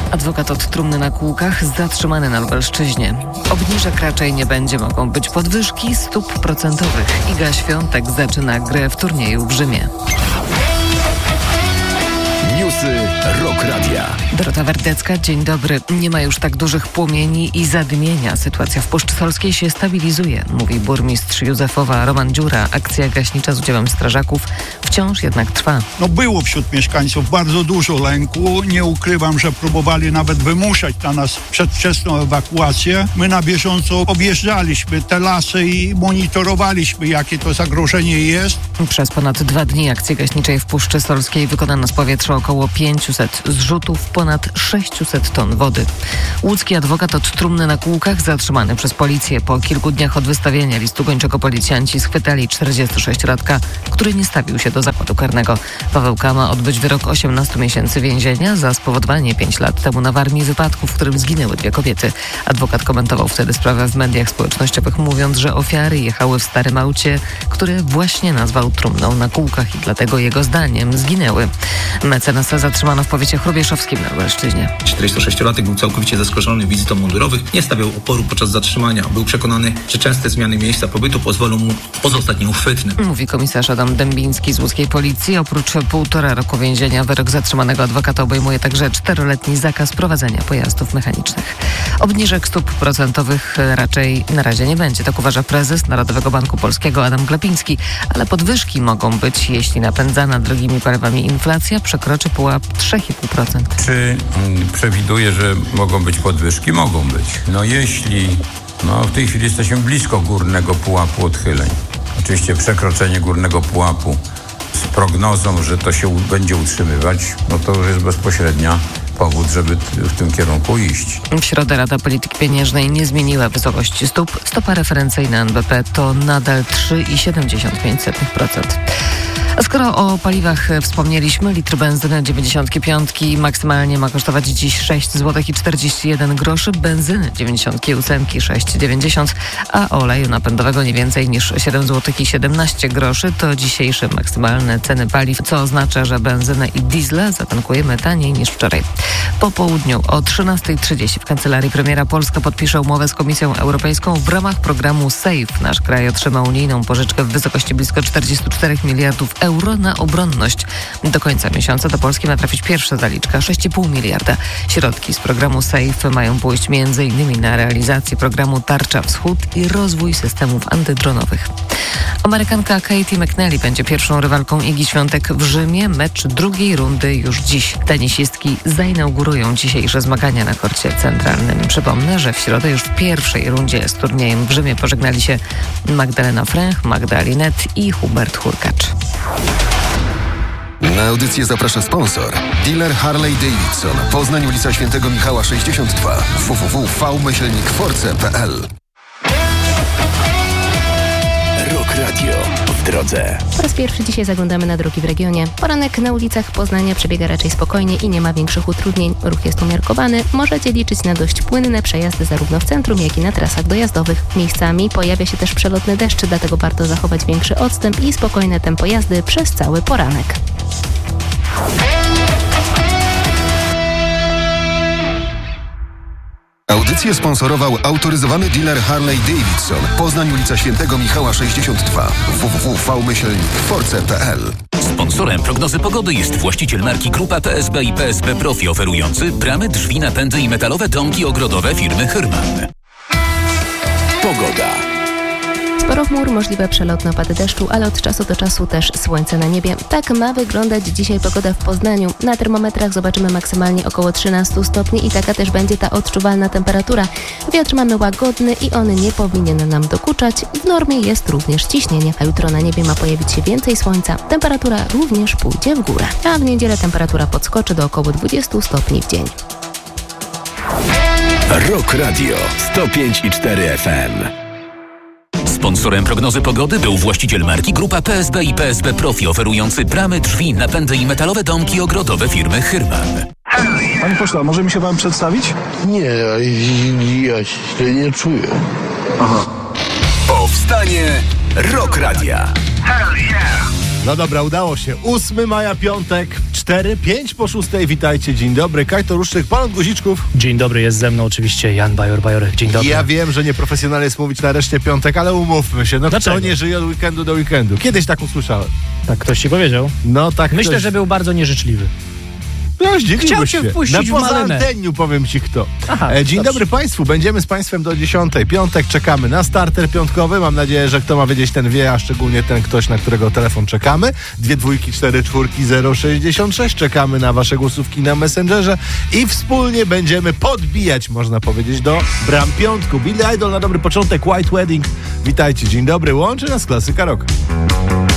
Adwokat od trumny na kółkach zatrzymany na Lubelszczyźnie. Obniżek raczej nie będzie, mogą być podwyżki stóp procentowych. Iga Świątek zaczyna grę w turnieju w Rzymie. Newsy Rock Radia. Dorota Wardecka, dzień dobry. Nie ma już tak dużych płomieni i zadymienia. Sytuacja w Puszczy Solskiej się stabilizuje, mówi burmistrz Józefowa Roman Dziura. Akcja gaśnicza z udziałem strażaków wciąż jednak trwa. Było wśród mieszkańców bardzo dużo lęku. Nie ukrywam, że próbowali nawet wymuszać na nas przedwczesną ewakuację. My na bieżąco objeżdżaliśmy te lasy i monitorowaliśmy, jakie to zagrożenie jest. Przez ponad 2 dni akcji gaśniczej w Puszczy Solskiej wykonano z powietrza około 500 zrzutów, ponad 600 ton wody. Łódzki adwokat od trumny na kółkach zatrzymany przez policję. Po kilku dniach od wystawienia listu gończego policjanci schwytali 46-latka, który nie stawił się do zakładu karnego. Paweł K. ma odbyć wyrok 18 miesięcy więzienia za spowodowanie 5 lat temu na Warmii wypadku, w którym zginęły 2 kobiety. Adwokat komentował wtedy sprawę w mediach społecznościowych, mówiąc, że ofiary jechały w starym aucie, które właśnie nazwał trumną na kółkach i dlatego jego zdaniem zginęły. Mecenasa zatrzymano w powiecie chrubieszowskim na Lubelszczyźnie. 46-latek był całkowicie zaskoczony wizytą mundurowych, nie stawiał oporu podczas zatrzymania. Był przekonany, że częste zmiany miejsca pobytu pozwolą mu pozostać nieuchwytnym. Mówi komisarz Adam Dębiński z łódzkiej policji. Oprócz 1,5 roku więzienia wyrok zatrzymanego adwokata obejmuje także 4-letni zakaz prowadzenia pojazdów mechanicznych. Obniżek stóp procentowych raczej na razie nie będzie, tak uważa prezes Narodowego Banku Polskiego Adam Glapiński, ale podwyżki mogą być, jeśli napędzana drogimi paliwami inflacja przekroczy pułap 3,5%. Czy przewiduje, że mogą być podwyżki? Mogą być. Jeśli w tej chwili jesteśmy blisko górnego pułapu odchyleń. Oczywiście przekroczenie górnego pułapu z prognozą, że to się będzie utrzymywać, to już jest bezpośrednia powód, żeby w tym kierunku iść. W środę Rada Polityki Pieniężnej nie zmieniła wysokości stóp. Stopa referencyjna NBP to nadal 3,75%. A skoro o paliwach wspomnieliśmy, litr benzyny 95 maksymalnie ma kosztować dziś 6,41 zł, benzyny 98 6,90, a oleju napędowego nie więcej niż 7,17 zł. To dzisiejsze maksymalne ceny paliw, co oznacza, że benzynę i diesla zatankujemy taniej niż wczoraj. Po południu o 13:30 w kancelarii premiera Polska podpisze umowę z Komisją Europejską w ramach programu SAFE. Nasz kraj otrzyma unijną pożyczkę w wysokości blisko 44 miliardów euro na obronność. Do końca miesiąca do Polski ma trafić pierwsza zaliczka 6,5 miliarda. Środki z programu SAFE mają pójść m.in. na realizację programu Tarcza Wschód i rozwój systemów antydronowych. Amerykanka Katie McNally będzie pierwszą rywalką Igi Świątek w Rzymie. Mecz drugiej rundy już dziś. Tenisistki zainaugurują dzisiejsze zmagania na korcie centralnym. Przypomnę, że w środę już w pierwszej rundzie z turniejem w Rzymie pożegnali się Magdalena Fręch, Magda Linet i Hubert Hurkacz. Na audycję zaprasza sponsor. Dealer Harley Davidson. Poznań, ulica Świętego Michała 62. www.v-force.pl. Rock Radio w drodze. Po raz pierwszy dzisiaj zaglądamy na drogi w regionie. Poranek na ulicach Poznania przebiega raczej spokojnie i nie ma większych utrudnień. Ruch jest umiarkowany. Możecie liczyć na dość płynne przejazdy zarówno w centrum, jak i na trasach dojazdowych. Miejscami pojawia się też przelotny deszcz, dlatego warto zachować większy odstęp i spokojne tempo jazdy przez cały poranek. Audycję sponsorował autoryzowany dealer Harley Davidson. Poznań, ulica Świętego Michała 62. www.v-force.pl. Sponsorem prognozy pogody jest właściciel marki Grupa PSB i PSB Profi, oferujący bramy, drzwi, napędy i metalowe domki ogrodowe firmy Hyrman. Pogoda. Sporo chmur, możliwe przelotne opady deszczu, ale od czasu do czasu też słońce na niebie. Tak ma wyglądać dzisiaj pogoda w Poznaniu. Na termometrach zobaczymy maksymalnie około 13 stopni i taka też będzie ta odczuwalna temperatura. Wiatr mamy łagodny i on nie powinien nam dokuczać. W normie jest również ciśnienie, a jutro na niebie ma pojawić się więcej słońca. Temperatura również pójdzie w górę, a w niedzielę temperatura podskoczy do około 20 stopni w dzień. Rock Radio 105,4 FM. Sponsorem prognozy pogody był właściciel marki Grupa PSB i PSB Profi, oferujący bramy, drzwi, napędy i metalowe domki ogrodowe firmy Hyrman. Panie pośle, może mi się pan przedstawić? Nie, ja się nie czuję. Powstanie Rock Radia. Hell yeah! No dobra, udało się. 8 maja, piątek, 4:05 po 6. Witajcie, dzień dobry. Kajto Ruszczyk, Pan Guziczków. Dzień dobry, jest ze mną oczywiście Jan Bajor-Bajorek. Dzień dobry. Ja wiem, że nieprofesjonalnie jest mówić nareszcie piątek, ale umówmy się. No dlaczego? Kto nie żyje od weekendu do weekendu? Kiedyś tak usłyszałem. Tak ktoś ci powiedział? No tak. Myślę, że był bardzo nieżyczliwy. No, Chciał cię wpuścić w na malynę. pozaanteniu powiem ci kto. Aha, Dzień dobry Państwu, będziemy z Państwem do 10. Piątek czekamy na starter piątkowy. Mam nadzieję, że kto ma wiedzieć, ten wie, a szczególnie ten ktoś, na którego telefon czekamy. 2 2 4 4 066. Czekamy na Wasze głosówki na Messengerze i wspólnie będziemy podbijać, można powiedzieć, do bram piątku. Billy Idol na dobry początek, White Wedding. Witajcie, dzień dobry, łączy nas klasyka rock.